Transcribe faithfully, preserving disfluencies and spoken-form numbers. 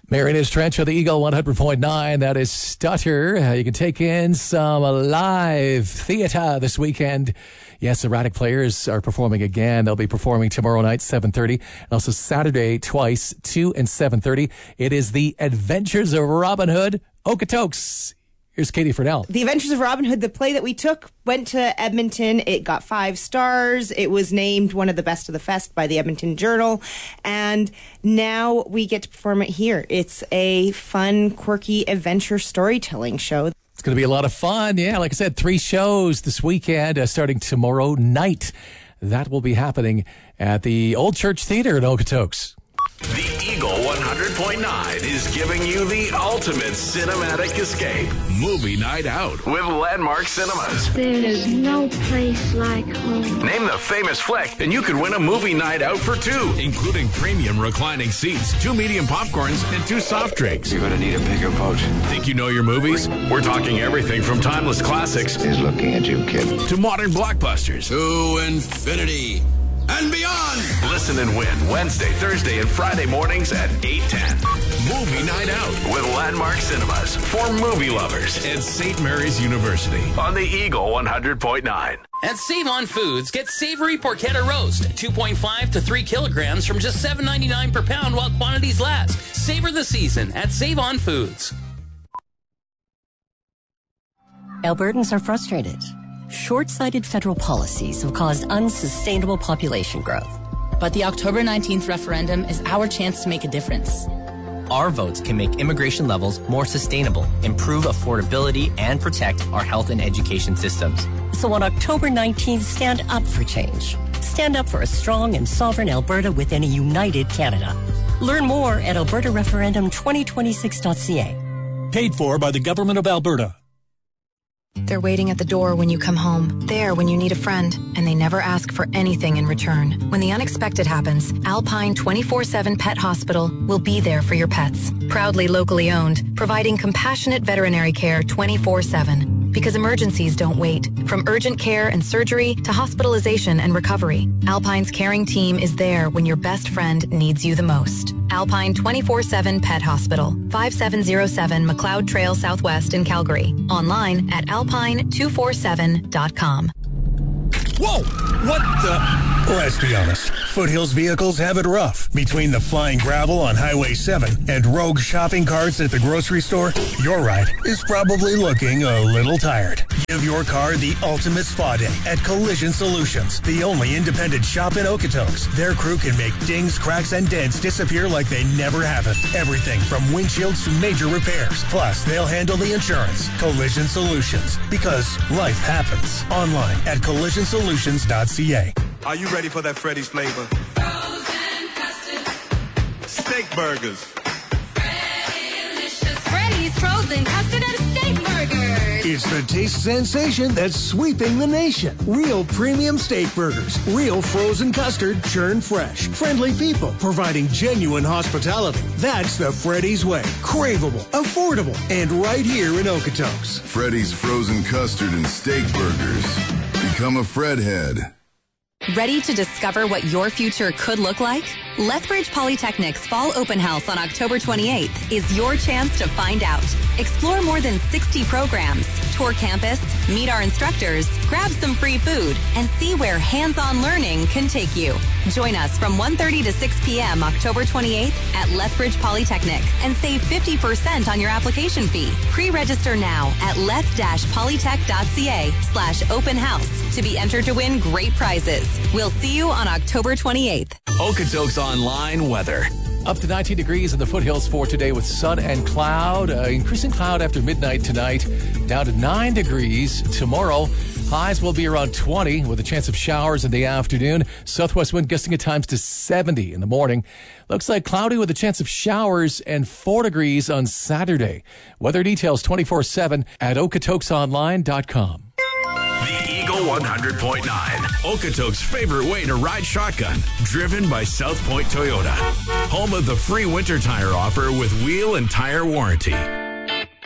Mariners Trench on the Eagle one hundred point nine. That is Stutter. Uh, you can take in some live theater this weekend. Yes, Erratic Players are performing again. They'll be performing tomorrow night, seven thirty, and also Saturday twice, two and seven thirty. It is The Adventures of Robin Hood, Okotoks. Here's Katie Furnell. The Adventures of Robin Hood, the play that we took, went to Edmonton. It got five stars. It was named one of the best of the fest by the Edmonton Journal. And now we get to perform it here. It's a fun, quirky adventure storytelling show. It's going to be a lot of fun. Yeah, like I said, three shows this weekend, uh, starting tomorrow night. That will be happening at the Old Church Theater in Okotoks. The Eagle one hundred point nine is giving you the ultimate cinematic escape. Movie night out with Landmark Cinemas. There is no place like home. Name the famous flick, and you could win a movie night out for two, including premium reclining seats, two medium popcorns, and two soft drinks. You're gonna need a bigger boat. Think you know your movies? We're talking everything from timeless classics. He's looking at you, kid. To modern blockbusters. To infinity and beyond. Listen and win Wednesday, Thursday, and Friday mornings at eight ten. Movie Night Out with Landmark Cinemas for movie lovers and Saint Mary's University on the Eagle one hundred point nine. At Save On Foods, get savory porchetta roast, two point five to three kilograms from just seven ninety-nine per pound while quantities last. Savor the season at Save On Foods. Albertans are frustrated. Short-sighted federal policies have caused unsustainable population growth. But the October nineteenth referendum is our chance to make a difference. Our votes can make immigration levels more sustainable, improve affordability, and protect our health and education systems. So on October nineteenth, stand up for change. Stand up for a strong and sovereign Alberta within a united Canada. Learn more at alberta referendum twenty twenty-six dot c a. Paid for by the Government of Alberta. They're waiting at the door when you come home, there when you need a friend, and they never ask for anything in return. When the unexpected happens, Alpine twenty-four seven Pet Hospital will be there for your pets. Proudly locally owned, providing compassionate veterinary care twenty-four seven. Because emergencies don't wait. From urgent care and surgery to hospitalization and recovery, Alpine's caring team is there when your best friend needs you the most. Alpine twenty-four seven Pet Hospital, five seven zero seven McLeod Trail Southwest in Calgary. Online at alpine two four seven dot com. Whoa! What the... Let's be honest. Foothills vehicles have it rough. Between the flying gravel on Highway seven and rogue shopping carts at the grocery store, your ride is probably looking a little tired. Give your car the ultimate spa day at Collision Solutions, the only independent shop in Okotoks. Their crew can make dings, cracks, and dents disappear like they never happened. Everything from windshields to major repairs. Plus, they'll handle the insurance. Collision Solutions, because life happens. Online at collision solutions dot c a. Are you ready for that Freddy's flavor? Frozen custard. Steak burgers. Freddy-licious. Freddy's frozen custard and steak burgers. It's the taste sensation that's sweeping the nation. Real premium steak burgers. Real frozen custard, churned fresh. Friendly people providing genuine hospitality. That's the Freddy's way. Craveable, affordable, and right here in Okotoks. Freddy's frozen custard and steak burgers. Become a Fredhead. Ready to discover what your future could look like? Lethbridge Polytechnic's Fall Open House on October twenty-eighth is your chance to find out. Explore more than sixty programs, tour campus, meet our instructors, grab some free food, and see where hands-on learning can take you. Join us from one thirty to six p.m. October twenty-eighth at Lethbridge Polytechnic and save fifty percent on your application fee. Pre-register now at leth-polytech.ca slash open house to be entered to win great prizes. We'll see you on October twenty-eighth. Okotoks Online weather. Up to nineteen degrees in the foothills for today with sun and cloud. Uh, increasing cloud after midnight tonight. Down to nine degrees tomorrow. Highs will be around twenty with a chance of showers in the afternoon. Southwest wind gusting at times to seventy in the morning. Looks like cloudy with a chance of showers and four degrees on Saturday. Weather details twenty-four seven at okotoks online dot com. The Eagle one hundred point nine, Okotoks' favorite way to ride shotgun, driven by South Point Toyota. Home of the free winter tire offer with wheel and tire warranty.